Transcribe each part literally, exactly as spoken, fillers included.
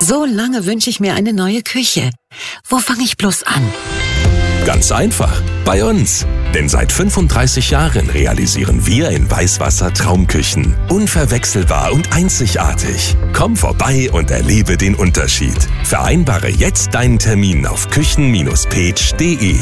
So lange wünsche ich mir eine neue Küche. Wo fange ich bloß an? Ganz einfach, bei uns. Denn seit fünfunddreißig Jahren realisieren wir in Weißwasser Traumküchen. Unverwechselbar und einzigartig. Komm vorbei und erlebe den Unterschied. Vereinbare jetzt deinen Termin auf küchen Bindestrich page punkt de.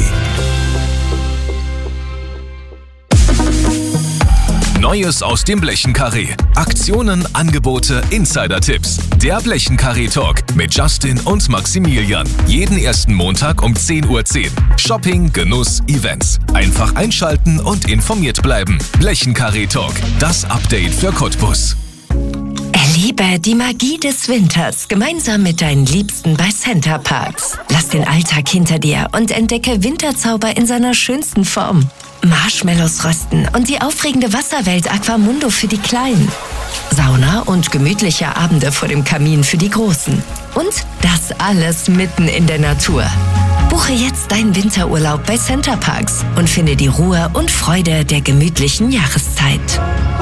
Neues aus dem Blechenkarree. Aktionen, Angebote, Insider-Tipps. Der Blechenkarree-Talk mit Justin und Maximilian. Jeden ersten Montag um zehn Uhr zehn. Shopping, Genuss, Events. Einfach einschalten und informiert bleiben. Blechenkarree-Talk. Das Update für Cottbus. Erlebe die Magie des Winters gemeinsam mit deinen Liebsten bei Center Parcs. Lass den Alltag hinter dir und entdecke Winterzauber in seiner schönsten Form. Marshmallows rösten und die aufregende Wasserwelt Aquamundo für die Kleinen. Sauna und gemütliche Abende vor dem Kamin für die Großen. Und das alles mitten in der Natur. Buche jetzt deinen Winterurlaub bei Center Parcs und finde die Ruhe und Freude der gemütlichen Jahreszeit.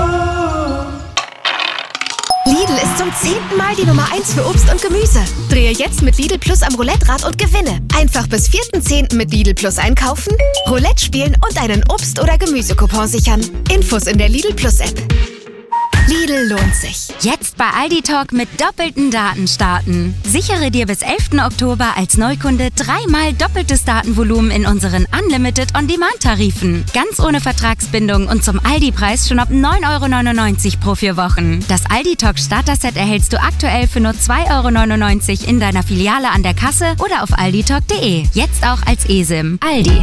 Lidl ist zum zehnten Mal die Nummer eins für Obst und Gemüse. Drehe jetzt mit Lidl Plus am Roulette-Rad und gewinne. Einfach bis vierten zehnten mit Lidl Plus einkaufen, Roulette spielen und einen Obst- oder Gemüsecoupon sichern. Infos in der Lidl Plus App. Lidl lohnt sich. Jetzt bei Aldi Talk mit doppelten Daten starten. Sichere dir bis elften Oktober als Neukunde dreimal doppeltes Datenvolumen in unseren Unlimited On-Demand-Tarifen. Ganz ohne Vertragsbindung und zum Aldi-Preis schon ab neun Euro neunundneunzig pro vier Wochen. Das Aldi Talk Starter-Set erhältst du aktuell für nur zwei Euro neunundneunzig in deiner Filiale an der Kasse oder auf alditalk punkt de. Jetzt auch als eSIM. Aldi.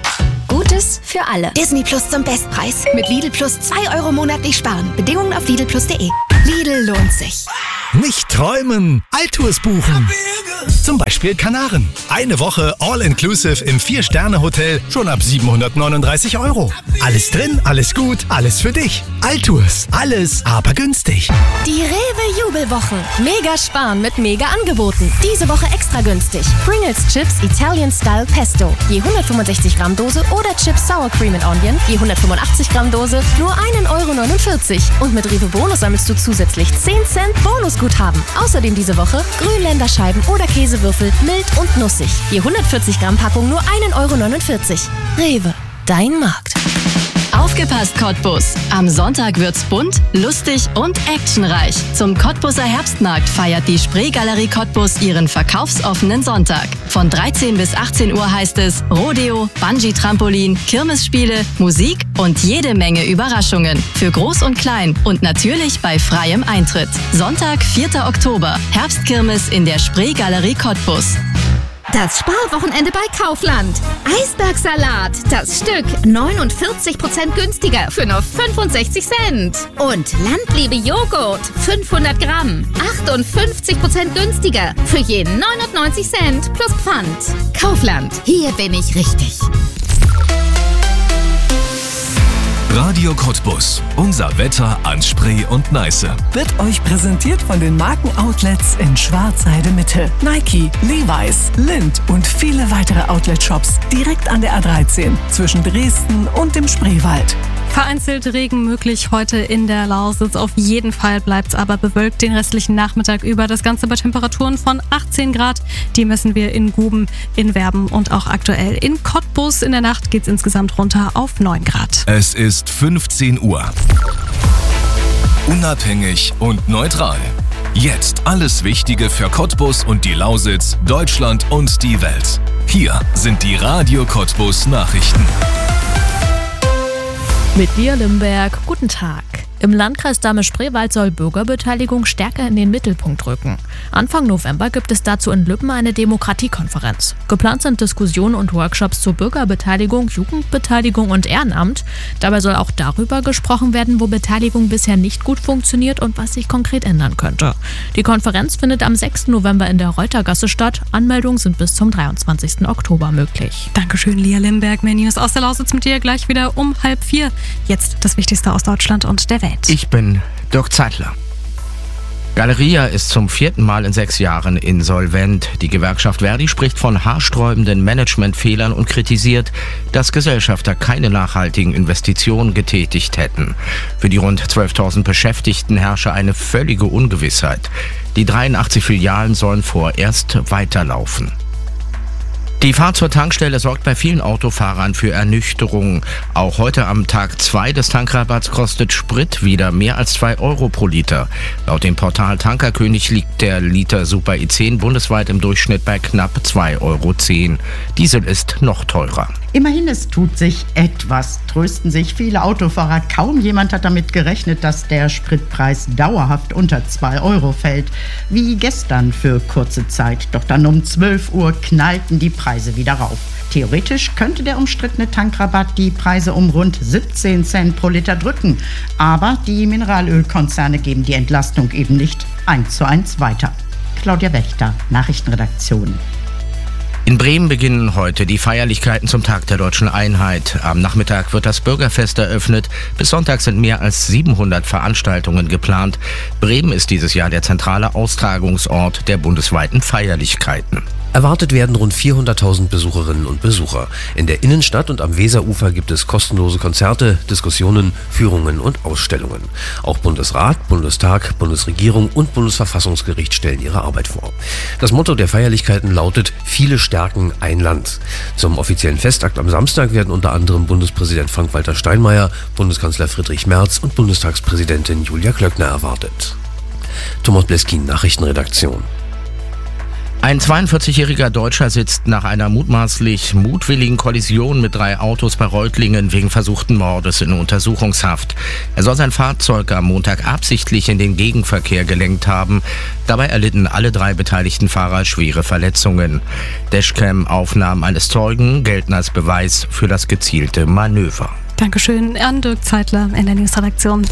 Gutes für alle. Disney Plus zum Bestpreis. Mit Lidl Plus zwei Euro monatlich sparen. Bedingungen auf lidl plus punkt de. Lidl lohnt sich. Nicht träumen, Alltours buchen. Zum Beispiel Kanaren. Eine Woche All-Inclusive im Vier-Sterne-Hotel schon ab siebenhundertneununddreißig Euro. Alles drin, alles gut, alles für dich. Alltours, alles aber günstig. Die Rewe-Jubelwochen. Mega sparen mit Mega-Angeboten. Diese Woche extra günstig. Pringles Chips Italian Style Pesto. Je hundertfünfundsechzig Gramm Dose oder Chips Sour Cream and Onion. Je hundertfünfundachtzig Gramm Dose. Nur einen Euro neunundvierzig. Und mit Rewe Bonus sammelst du zusätzlich zehn Cent Bonusguthaben. Außerdem diese Woche Grünländerscheiben oder Käsewürfel mild und nussig. Je hundertvierzig Gramm Packung nur einen Euro neunundvierzig. Rewe, dein Markt. Aufgepasst, Cottbus! Am Sonntag wird's bunt, lustig und actionreich. Zum Cottbuser Herbstmarkt feiert die Spreegalerie Cottbus ihren verkaufsoffenen Sonntag. Von dreizehn bis achtzehn Uhr heißt es Rodeo, Bungee-Trampolin, Kirmesspiele, Musik und jede Menge Überraschungen. Für Groß und Klein und natürlich bei freiem Eintritt. Sonntag, vierten Oktober. Herbstkirmes in der Spreegalerie Cottbus. Das Sparwochenende bei Kaufland. Eisbergsalat, das Stück neunundvierzig Prozent günstiger für nur fünfundsechzig Cent. Und Landliebe Joghurt, fünfhundert Gramm, achtundfünfzig Prozent günstiger für je neunundneunzig Cent plus Pfand. Kaufland, hier bin ich richtig. Radio Cottbus. Unser Wetter an Spree und Neiße. Wird euch präsentiert von den Markenoutlets in Schwarzheide Mitte. Nike, Levi's, Lindt und viele weitere Outlet-Shops direkt an der A dreizehn zwischen Dresden und dem Spreewald. Vereinzelt Regen möglich heute in der Lausitz. Auf jeden Fall bleibt es aber bewölkt den restlichen Nachmittag über. Das Ganze bei Temperaturen von achtzehn Grad. Die messen wir in Guben, in Werben und auch aktuell in Cottbus. In der Nacht geht es insgesamt runter auf neun Grad. Es ist fünfzehn Uhr. Unabhängig und neutral. Jetzt alles Wichtige für Cottbus und die Lausitz, Deutschland und die Welt. Hier sind die Radio Cottbus Nachrichten. Mit dir, Limberg. Guten Tag. Im Landkreis Dahme-Spreewald soll Bürgerbeteiligung stärker in den Mittelpunkt rücken. Anfang November gibt es dazu in Lübben eine Demokratiekonferenz. Geplant sind Diskussionen und Workshops zur Bürgerbeteiligung, Jugendbeteiligung und Ehrenamt. Dabei soll auch darüber gesprochen werden, wo Beteiligung bisher nicht gut funktioniert und was sich konkret ändern könnte. Die Konferenz findet am sechsten November in der Reutergasse statt. Anmeldungen sind bis zum dreiundzwanzigsten Oktober möglich. Dankeschön, Lia Limberg. Mehr News aus der Lausitz mit dir gleich wieder um halb vier. Jetzt das Wichtigste aus Deutschland und der Welt. Ich bin Dirk Zeitler. Galeria ist zum vierten Mal in sechs Jahren insolvent. Die Gewerkschaft Verdi spricht von haarsträubenden Managementfehlern und kritisiert, dass Gesellschafter keine nachhaltigen Investitionen getätigt hätten. Für die rund zwölftausend Beschäftigten herrsche eine völlige Ungewissheit. Die dreiundachtzig Filialen sollen vorerst weiterlaufen. Die Fahrt zur Tankstelle sorgt bei vielen Autofahrern für Ernüchterung. Auch heute am Tag zwei des Tankrabatts kostet Sprit wieder mehr als zwei Euro pro Liter. Laut dem Portal Tankerkönig liegt der Liter Super I zehn bundesweit im Durchschnitt bei knapp zwei Euro zehn. Diesel ist noch teurer. Immerhin, es tut sich etwas, trösten sich viele Autofahrer. Kaum jemand hat damit gerechnet, dass der Spritpreis dauerhaft unter zwei Euro fällt. Wie gestern für kurze Zeit. Doch dann um zwölf Uhr knallten die Preise wieder rauf. Theoretisch könnte der umstrittene Tankrabatt die Preise um rund siebzehn Cent pro Liter drücken. Aber die Mineralölkonzerne geben die Entlastung eben nicht eins zu eins weiter. Claudia Wächter, Nachrichtenredaktion. In Bremen beginnen heute die Feierlichkeiten zum Tag der Deutschen Einheit. Am Nachmittag wird das Bürgerfest eröffnet. Bis Sonntag sind mehr als siebenhundert Veranstaltungen geplant. Bremen ist dieses Jahr der zentrale Austragungsort der bundesweiten Feierlichkeiten. Erwartet werden rund vierhunderttausend Besucherinnen und Besucher. In der Innenstadt und am Weserufer gibt es kostenlose Konzerte, Diskussionen, Führungen und Ausstellungen. Auch Bundesrat, Bundestag, Bundesregierung und Bundesverfassungsgericht stellen ihre Arbeit vor. Das Motto der Feierlichkeiten lautet: Viele stärken ein Land. Zum offiziellen Festakt am Samstag werden unter anderem Bundespräsident Frank-Walter Steinmeier, Bundeskanzler Friedrich Merz und Bundestagspräsidentin Julia Klöckner erwartet. Thomas Bleskin, Nachrichtenredaktion. Ein zweiundvierzigjähriger Deutscher sitzt nach einer mutmaßlich mutwilligen Kollision mit drei Autos bei Reutlingen wegen versuchten Mordes in Untersuchungshaft. Er soll sein Fahrzeug am Montag absichtlich in den Gegenverkehr gelenkt haben. Dabei erlitten alle drei beteiligten Fahrer schwere Verletzungen. Dashcam-Aufnahmen eines Zeugen gelten als Beweis für das gezielte Manöver. Dankeschön an Dirk Zeitler in der Newsredaktion.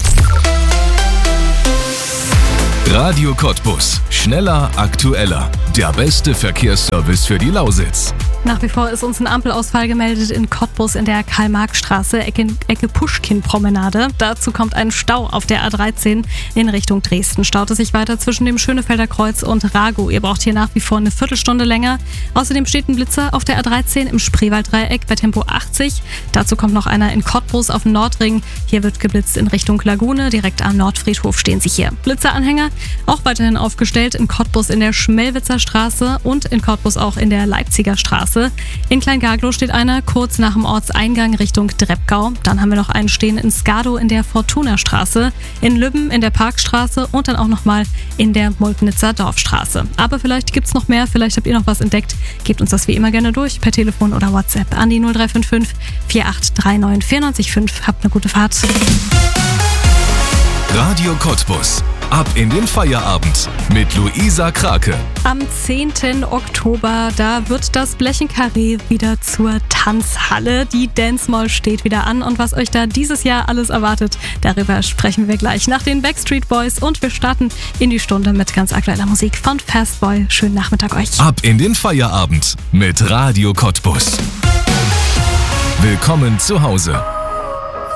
Radio Cottbus. Schneller, aktueller. Der beste Verkehrsservice für die Lausitz. Nach wie vor ist uns ein Ampelausfall gemeldet in Cottbus in der Karl-Marx-Straße, Ecke, Ecke Puschkin-Promenade. Dazu kommt ein Stau auf der A dreizehn in Richtung Dresden. Staut es sich weiter zwischen dem Schönefelder Kreuz und Rago. Ihr braucht hier nach wie vor eine Viertelstunde länger. Außerdem steht ein Blitzer auf der A dreizehn im Spreewalddreieck bei Tempo achtzig. Dazu kommt noch einer in Cottbus auf dem Nordring. Hier wird geblitzt in Richtung Lagune. Direkt am Nordfriedhof stehen sie hier. Blitzeranhänger auch weiterhin aufgestellt in Cottbus in der Schmelwitzer Straße und in Cottbus auch in der Leipziger Straße. In Kleingaglow steht einer kurz nach dem Ortseingang Richtung Dreppgau. Dann haben wir noch einen stehen in Skado in der Fortuna-Straße, in Lübben in der Parkstraße und dann auch nochmal in der Multnitzer Dorfstraße. Aber vielleicht gibt's noch mehr, vielleicht habt ihr noch was entdeckt. Gebt uns das wie immer gerne durch per Telefon oder WhatsApp an die null drei fünf fünf vier acht drei neun vier neun fünf. Habt eine gute Fahrt. Radio Cottbus. Ab in den Feierabend mit Luisa Krake. Am zehnten Oktober, da wird das Blechenkarree wieder zur Tanzhalle. Die Dance Mall steht wieder an und was euch da dieses Jahr alles erwartet, darüber sprechen wir gleich nach den Backstreet Boys und wir starten in die Stunde mit ganz aktueller Musik von Fastboy. Schönen Nachmittag euch. Ab in den Feierabend mit Radio Cottbus. Willkommen zu Hause.